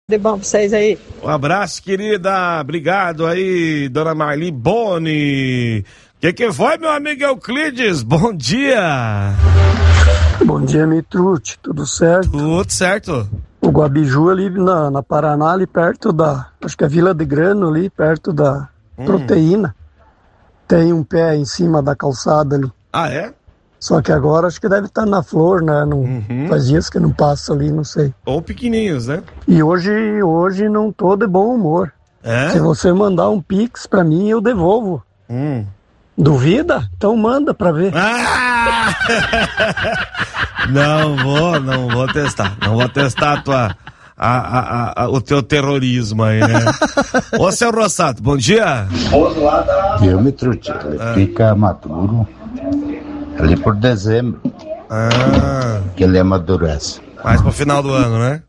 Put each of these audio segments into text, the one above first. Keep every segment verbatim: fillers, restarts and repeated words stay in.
de bom pra vocês aí. Um abraço, querida. Obrigado aí, dona Marli Boni. Que que foi, meu amigo Euclides? Bom dia. Bom dia, Mitrute. Tudo certo? Tudo certo. O Guabiju ali na, na Paraná, ali perto da, acho que é Vila de Grano ali, perto da hum. Proteína. Tem um pé em cima da calçada ali. Ah, é? Só que agora acho que deve estar na flor, né? Não, uhum. Faz dias que não passa ali, não sei. Ou pequenininhos, né? E hoje, hoje não tô de bom humor. É? Se você mandar um pix pra mim, eu devolvo. Hum. Duvida? Então manda pra ver. Ah! Não vou, não vou testar. Não vou testar a tua, a, a, a, o teu terrorismo aí, né? Ô, seu Rossato, bom dia. Eu me trute, ele ah. fica maduro ali por dezembro. Ah. Que ele amadurece. Mais pro final do ano, né?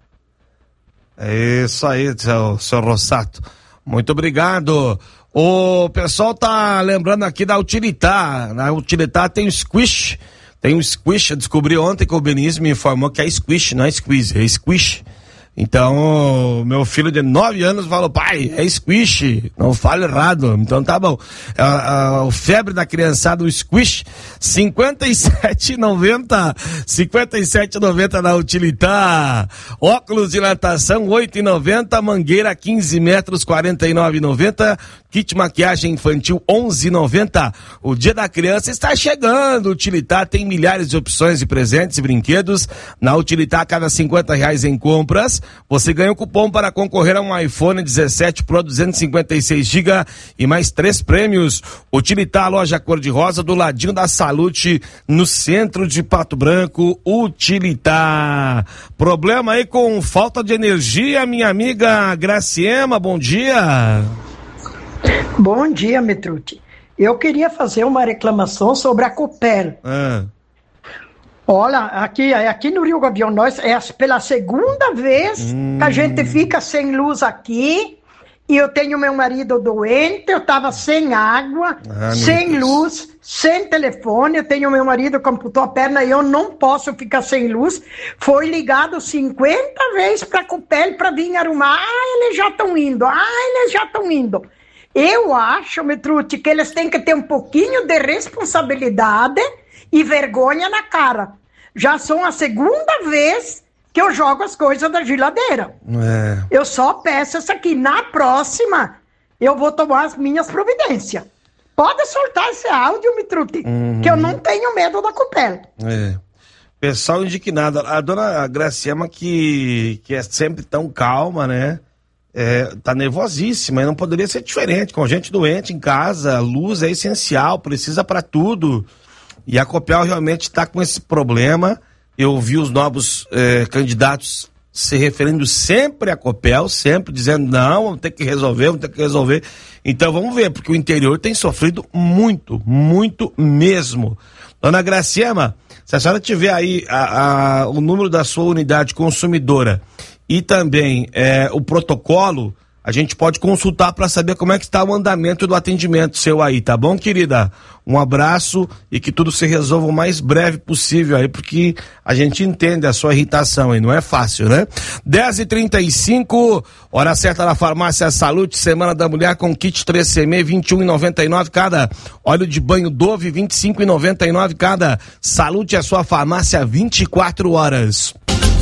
É isso aí, seu, seu Rossato. Muito obrigado. O pessoal tá lembrando aqui da Utilitar. Na Utilitar tem o Squish. Tem o Squish. Eu descobri ontem que o Benício me informou que é Squish, não é Squeeze, é Squish. Então, meu filho de nove anos falou, pai, é Squish, não fale errado. Então tá bom. O febre da criançada, o Squish, cinquenta e sete reais e noventa centavos. cinquenta e sete reais e noventa centavos na Utilitar. Óculos de natação, oito reais e noventa centavos. Mangueira, quinze metros, quarenta e nove reais e noventa centavos. Kit maquiagem infantil, onze reais e noventa centavos. O Dia da Criança está chegando. Utilitar tem milhares de opções de presentes e brinquedos. Na Utilitar, cada cinquenta reais em compras, você ganha um cupom para concorrer a um iPhone dezessete Pro duzentos e cinquenta e seis gigas e mais três prêmios. Utilitar, loja cor-de-rosa do ladinho da Salute, no centro de Pato Branco. Utilitar. Problema aí com falta de energia, minha amiga Graciema, bom dia. Bom dia, Mitrute. Eu queria fazer uma reclamação sobre a Copel. Ah. Olha, aqui, aqui no Rio Gavião, nós é pela segunda vez hum. que a gente fica sem luz aqui, e eu tenho meu marido doente, eu tava sem água, ah, sem luz, sem telefone, eu tenho meu marido que amputou a perna e eu não posso ficar sem luz. Foi ligado cinquenta vezes pra Copel pra vir arrumar. Ah, eles já estão indo, ah, eles já estão indo. Eu acho, Mitrute, que eles têm que ter um pouquinho de responsabilidade e vergonha na cara. Já são a segunda vez que eu jogo as coisas da geladeira. É. Eu só peço isso aqui. Na próxima, eu vou tomar as minhas providências. Pode soltar esse áudio, Mitrute, uhum. que eu não tenho medo da Copel. É. Pessoal indignado. A dona Graciema, que, que é sempre tão calma, né? É, tá nervosíssima e não poderia ser diferente. Com gente doente em casa, luz é essencial, precisa para tudo. E a Copel realmente está com esse problema. Eu vi os novos eh, candidatos se referindo sempre à Copel, sempre dizendo, não, vamos ter que resolver, vamos ter que resolver. Então vamos ver, porque o interior tem sofrido muito, muito mesmo. Dona Graciema, se a senhora tiver aí a, a, o número da sua unidade consumidora e também eh, o protocolo, a gente pode consultar para saber como é que está o andamento do atendimento seu aí, tá bom, querida? Um abraço e que tudo se resolva o mais breve possível aí, porque a gente entende a sua irritação aí, não é fácil, né? dez e trinta e cinco, hora certa na Farmácia Salute, Semana da Mulher com kit três C M, vinte e um reais e noventa e nove centavos cada, óleo de banho Dove, vinte e cinco reais e noventa e nove centavos cada. Salute a sua farmácia vinte e quatro horas.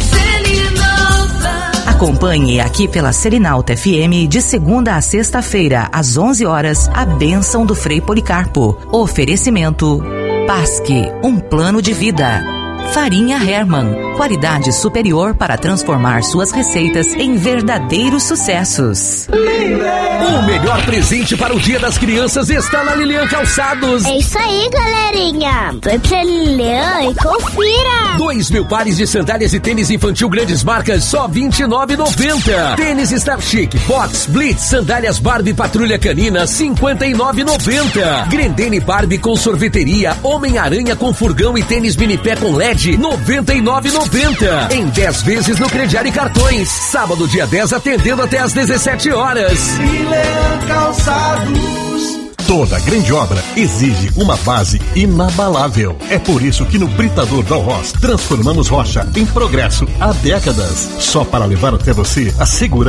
Acompanhe aqui pela Serenalta F M de segunda a sexta-feira, às onze horas, a bênção do Frei Policarpo. Oferecimento Pasque, um plano de vida. Farinha Hermann, qualidade superior para transformar suas receitas em verdadeiros sucessos. O melhor presente para o Dia das Crianças está na Lilian Calçados. É isso aí, galerinha. Vai pra Lilian e confira. Dois mil pares de sandálias e tênis infantil grandes marcas, só vinte e nove reais e noventa centavos. Tênis Star Chic, Box, Blitz, sandálias Barbie Patrulha Canina, cinquenta e nove reais e noventa centavos. Grendene Barbie com sorveteria, Homem-Aranha com furgão e tênis mini pé com L E D, noventa e nove reais e noventa centavos. Em dez vezes no crediário e cartões. Sábado, dia dez, atendendo até às dezessete horas. Lilian Calçados. Toda grande obra exige uma base inabalável. É por isso que no Britador da Ross transformamos rocha em progresso há décadas. Só para levar até você a segurança